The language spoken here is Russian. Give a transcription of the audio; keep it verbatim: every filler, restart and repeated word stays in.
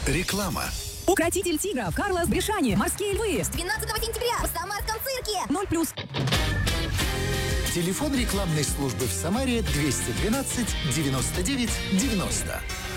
Реклама. Укротитель тигров, Карлос Бешани, морские львы. С двенадцатого сентября в Самарском цирке. ноль плюс. Телефон рекламной службы в Самаре двести двенадцать девяносто девять девяносто.